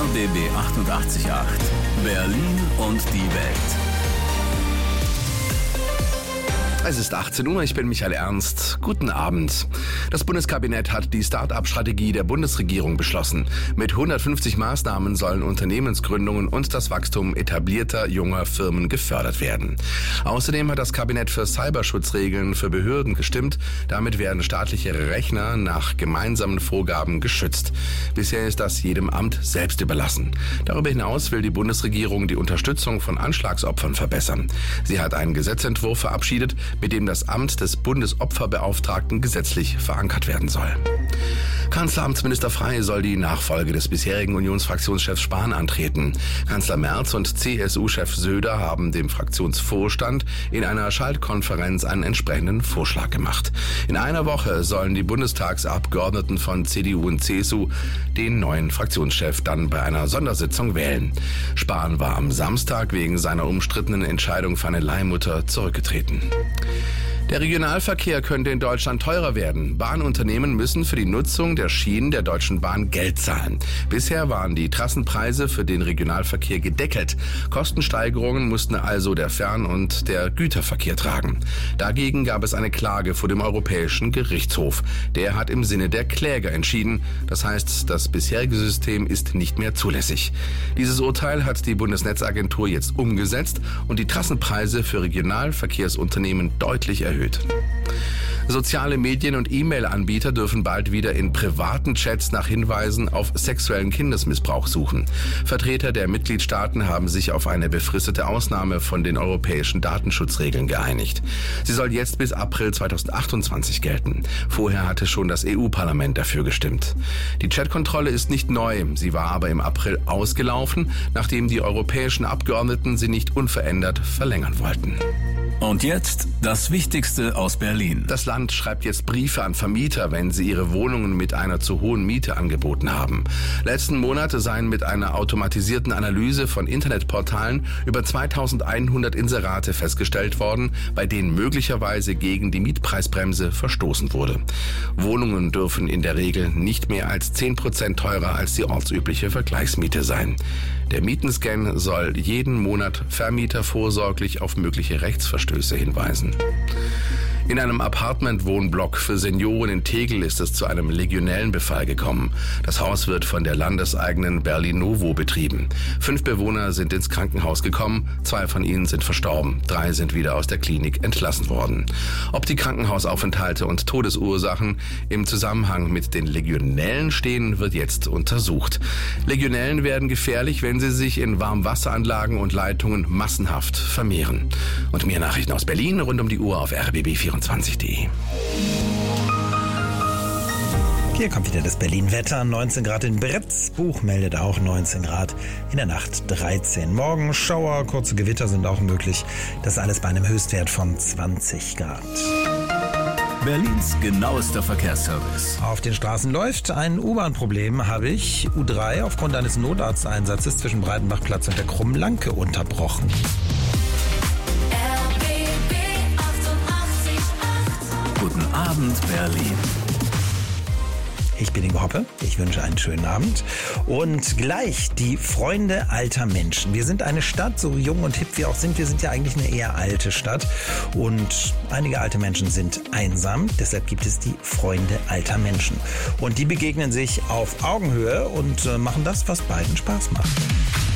RBB 88.8 Berlin und die Welt. Es ist 18 Uhr, ich bin Michael Ernst. Guten Abend. Das Bundeskabinett hat die Start-up-Strategie der Bundesregierung beschlossen. Mit 150 Maßnahmen sollen Unternehmensgründungen und das Wachstum etablierter junger Firmen gefördert werden. Außerdem hat das Kabinett für Cyberschutzregeln für Behörden gestimmt. Damit werden staatliche Rechner nach gemeinsamen Vorgaben geschützt. Bisher ist das jedem Amt selbst überlassen. Darüber hinaus will die Bundesregierung die Unterstützung von Anschlagsopfern verbessern. Sie hat einen Gesetzentwurf verabschiedet, mit dem das Amt des Bundesopferbeauftragten gesetzlich verankert werden soll. Kanzleramtsminister Frey soll die Nachfolge des bisherigen Unionsfraktionschefs Spahn antreten. Kanzler Merz und CSU-Chef Söder haben dem Fraktionsvorstand in einer Schaltkonferenz einen entsprechenden Vorschlag gemacht. In einer Woche sollen die Bundestagsabgeordneten von CDU und CSU den neuen Fraktionschef dann bei einer Sondersitzung wählen. Spahn war am Samstag wegen seiner umstrittenen Entscheidung für eine Leihmutter zurückgetreten. Der Regionalverkehr könnte in Deutschland teurer werden. Bahnunternehmen müssen für die Nutzung der Schienen der Deutschen Bahn Geld zahlen. Bisher waren die Trassenpreise für den Regionalverkehr gedeckelt. Kostensteigerungen mussten also der Fern- und der Güterverkehr tragen. Dagegen gab es eine Klage vor dem Europäischen Gerichtshof. Der hat im Sinne der Kläger entschieden. Das heißt, das bisherige System ist nicht mehr zulässig. Dieses Urteil hat die Bundesnetzagentur jetzt umgesetzt und die Trassenpreise für Regionalverkehrsunternehmen deutlich erhöht. Soziale Medien und E-Mail-Anbieter dürfen bald wieder in privaten Chats nach Hinweisen auf sexuellen Kindesmissbrauch suchen. Vertreter der Mitgliedstaaten haben sich auf eine befristete Ausnahme von den europäischen Datenschutzregeln geeinigt. Sie soll jetzt bis April 2028 gelten. Vorher hatte schon das EU-Parlament dafür gestimmt. Die Chatkontrolle ist nicht neu, sie war aber im April ausgelaufen, nachdem die europäischen Abgeordneten sie nicht unverändert verlängern wollten. Und jetzt das Wichtigste aus Berlin. Das Land schreibt jetzt Briefe an Vermieter, wenn sie ihre Wohnungen mit einer zu hohen Miete angeboten haben. Letzten Monat seien mit einer automatisierten Analyse von Internetportalen über 2100 Inserate festgestellt worden, bei denen möglicherweise gegen die Mietpreisbremse verstoßen wurde. Wohnungen dürfen in der Regel nicht mehr als 10% teurer als die ortsübliche Vergleichsmiete sein. Der Mietenscan soll jeden Monat Vermieter vorsorglich auf mögliche Rechtsverstöße hinweisen. In einem Apartment-Wohnblock für Senioren in Tegel ist es zu einem Legionellenbefall gekommen. Das Haus wird von der landeseigenen Berlinovo betrieben. 5 Bewohner sind ins Krankenhaus gekommen, 2 von ihnen sind verstorben, 3 sind wieder aus der Klinik entlassen worden. Ob die Krankenhausaufenthalte und Todesursachen im Zusammenhang mit den Legionellen stehen, wird jetzt untersucht. Legionellen werden gefährlich, wenn sie sich in Warmwasseranlagen und Leitungen massenhaft vermehren. Und mehr Nachrichten aus Berlin rund um die Uhr auf rbb24.de. Hier kommt wieder das Berlin-Wetter. 19 Grad in Bretz. Buch meldet auch 19 Grad. In der Nacht 13. Morgen Schauer, kurze Gewitter sind auch möglich. Das alles bei einem Höchstwert von 20 Grad. Berlins genauester Verkehrsservice. Auf den Straßen läuft. Ein U-Bahn-Problem habe ich. U3 aufgrund eines Notarzteinsatzes zwischen Breitenbachplatz und der Krummlanke unterbrochen. Guten Abend, Berlin. Ich bin Ingo Hoppe, ich wünsche einen schönen Abend und gleich die Freunde alter Menschen. Wir sind eine Stadt, so jung und hip wir auch sind, wir sind ja eigentlich eine eher alte Stadt und einige alte Menschen sind einsam, deshalb gibt es die Freunde alter Menschen. Und die begegnen sich auf Augenhöhe und machen das, was beiden Spaß macht.